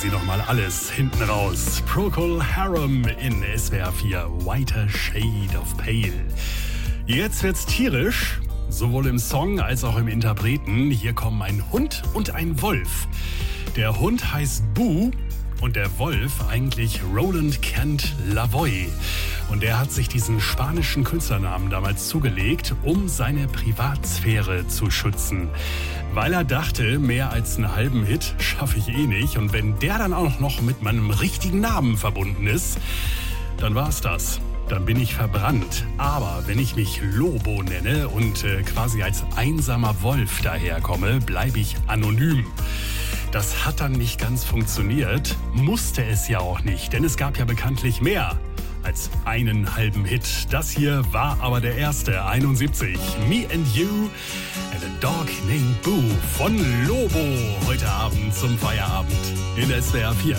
sie nochmal alles hinten raus. Procol Harum in SWR 4, Whiter Shade of Pale. Jetzt wird's tierisch, sowohl im Song als auch im Interpreten. Hier kommen ein Hund und ein Wolf. Der Hund heißt Boo und der Wolf eigentlich Roland Kent Lavoie. Und er hat sich diesen spanischen Künstlernamen damals zugelegt, um seine Privatsphäre zu schützen. Weil er dachte, mehr als einen halben Hit schaffe ich eh nicht. Und wenn der dann auch noch mit meinem richtigen Namen verbunden ist, dann war's das. Dann bin ich verbrannt. Aber wenn ich mich Lobo nenne und quasi als einsamer Wolf daherkomme, bleibe ich anonym. Das hat dann nicht ganz funktioniert, musste es ja auch nicht, denn es gab ja bekanntlich mehr als einen halben Hit. Das hier war aber der erste, 71. Me and You and a Dog Named Boo von Lobo. Heute Abend zum Feierabend in SWR 4.